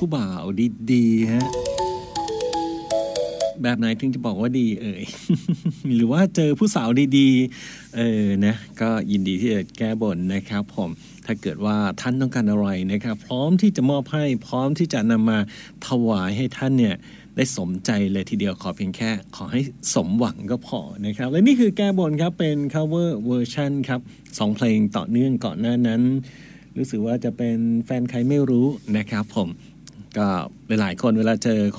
ผู้บ่าวดีๆฮะแบบไหนถึงจะบอกว่าดีหรือว่าเจอผู้สาวดีๆนะก็ยินดีที่จะแก้บนนะครับผมถ้าเกิดว่าท่านต้องการอะไรนะครับพร้อมที่จะมอบให้พร้อมที่จะนำมาถวายให้ท่านเนี่ยได้สมใจเลยทีเดียวขอเพียงแค่ขอให้สมหวังก็พอนะครับและนี่คือแก้บนครับเป็น cover version ครับ2เพลงต่อเนื่องก่อนหน้านั้นรู้สึกว่าจะเป็นแฟนใครไม่รู้นะครับผมก็หลายๆคนเวลาเจอ